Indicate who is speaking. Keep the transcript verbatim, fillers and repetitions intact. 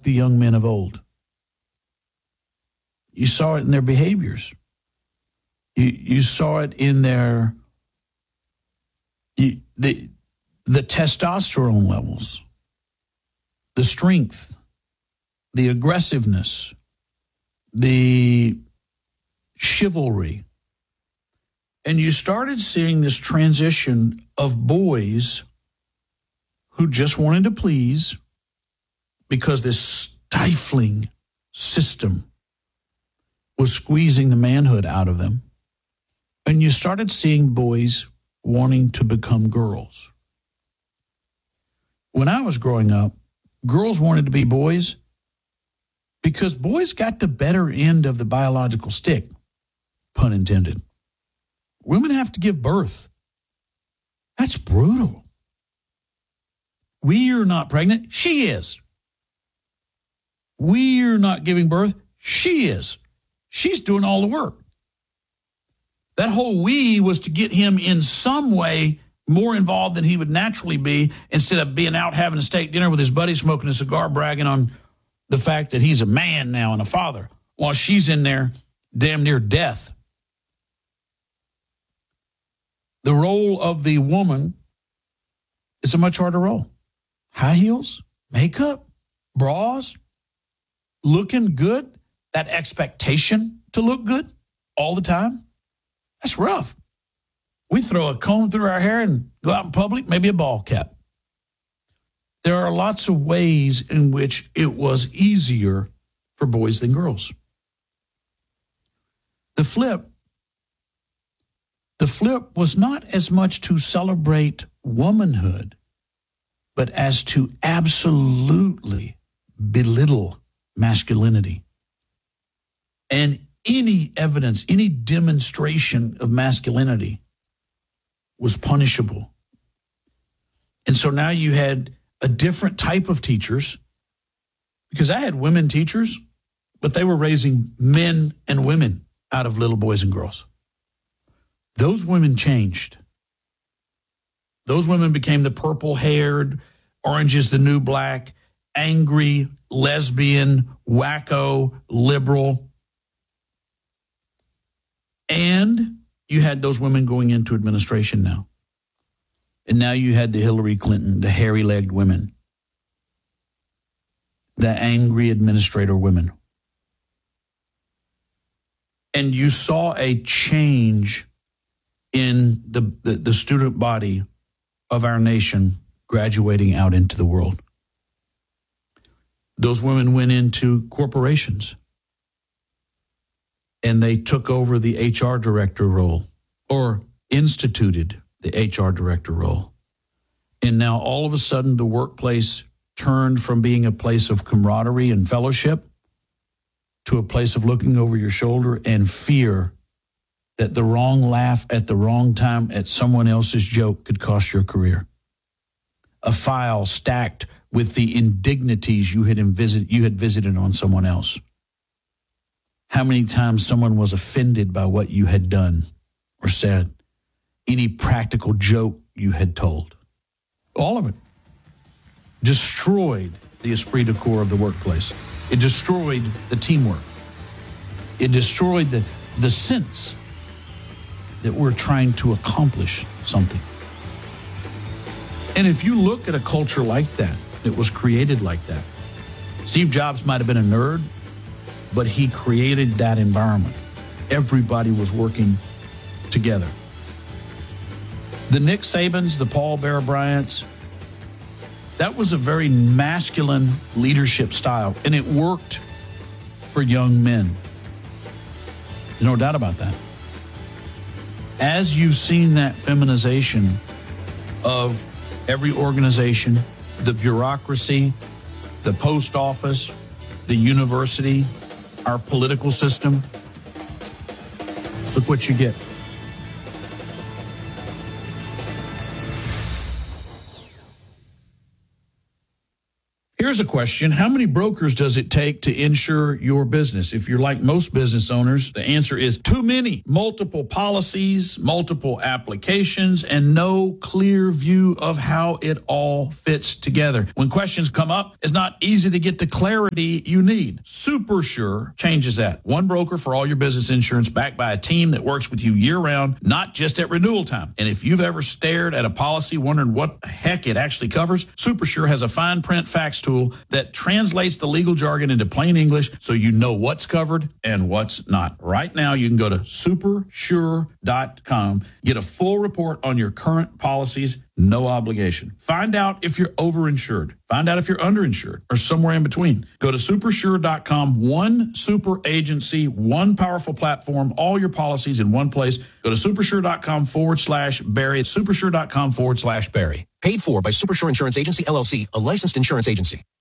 Speaker 1: like the young men of old. You saw it in their behaviors. You, you saw it in their you, the the testosterone levels, the strength, the aggressiveness, the chivalry. And you started seeing this transition of boys who just wanted to please because this stifling system was squeezing the manhood out of them. And you started seeing boys wanting to become girls. When I was growing up, girls wanted to be boys because boys got the better end of the biological stick, pun intended. Women have to give birth. That's brutal. We are not pregnant. She is. We are not giving birth. She is. She's doing all the work. That whole we was to get him in some way more involved than he would naturally be, instead of being out having a steak dinner with his buddy, smoking a cigar, bragging on the fact that he's a man now and a father, while she's in there damn near death. The role of the woman is a much harder role. High heels, makeup, bras, looking good, that expectation to look good all the time, that's rough. We throw a comb through our hair and go out in public, maybe a ball cap. There are lots of ways in which it was easier for boys than girls. The flip, the flip was not as much to celebrate womanhood, but as to absolutely belittle masculinity. And any evidence, any demonstration of masculinity was punishable. And so now you had a different type of teachers, because I had women teachers, but they were raising men and women out of little boys and girls. Those women changed. Those women became the purple-haired, orange is the new black, angry, lesbian, wacko, liberal. And you had those women going into administration now. And now you had the Hillary Clinton, the hairy-legged women, the angry administrator women. And you saw a change in the, the, the student body of our nation graduating out into the world. Those women went into corporations and they took over the H R director role, or instituted the H R director role. And now all of a sudden the workplace turned from being a place of camaraderie and fellowship to a place of looking over your shoulder and fear that the wrong laugh at the wrong time at someone else's joke could cost your career. A file stacked with the indignities you had, invisit, you had visited on someone else. How many times someone was offended by what you had done or said. Any practical joke you had told. All of it destroyed the esprit de corps of the workplace. It destroyed the teamwork. It destroyed the, the sense that we're trying to accomplish something. And if you look at a culture like that, it was created like that. Steve Jobs might have been a nerd, but he created that environment. Everybody was working together. The Nick Sabans, the Paul Bear Bryants, that was a very masculine leadership style, and it worked for young men. There's no doubt about that. As you've seen that feminization of every organization, the bureaucracy, the post office, the university, our political system, look what you get. Here's Here's a question. How many brokers does it take to insure your business? If you're like most business owners, the answer is too many. Multiple policies, multiple applications, and no clear view of how it all fits together. When questions come up, it's not easy to get the clarity you need. SuperSure changes that. One broker for all your business insurance, backed by a team that works with you year-round, not just at renewal time. And if you've ever stared at a policy wondering what the heck it actually covers, SuperSure has a fine print fax tool that translates the legal jargon into plain English so you know what's covered and what's not. Right now, you can go to super sure dot com, get a full report on your current policies, no obligation. Find out if you're overinsured. Find out if you're underinsured or somewhere in between. Go to super sure dot com, one super agency, one powerful platform, all your policies in one place. Go to super sure dot com forward slash Barry. super sure dot com forward slash Barry.
Speaker 2: Paid for by SuperSure Insurance Agency, L L C, a licensed insurance agency.